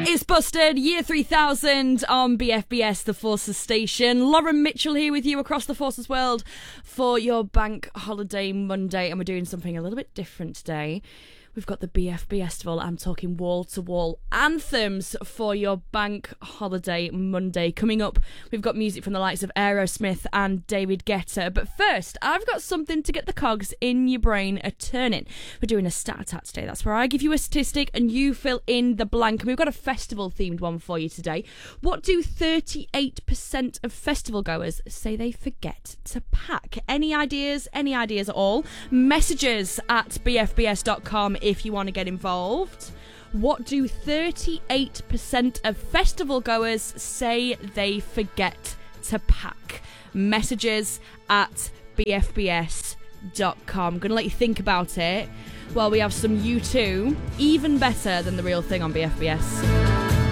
It's Busted, year 3000 on BFBS, the Forces station. Lauren Mitchell here with you across the Forces world for your bank holiday Monday, and we're doing something a little bit different today. We've got the BFBS Festival. I'm talking wall-to-wall anthems for your bank holiday Monday. Coming up, we've got music from the likes of Aerosmith and David Guetta. But first, I've got something to get the cogs in your brain a-turning. We're doing a stat attack today. That's where I give you a statistic and you fill in the blank. And we've got a festival-themed one for you today. What do 38% of festival goers say they forget to pack? Any ideas? Any ideas at all? Messages at bfbs.com if you want to get involved. What do 38% of festival goers say they forget to pack? Messages at bfbs.com. I'm going to let you think about it while we have some U2, even better than The Real Thing on BFBS.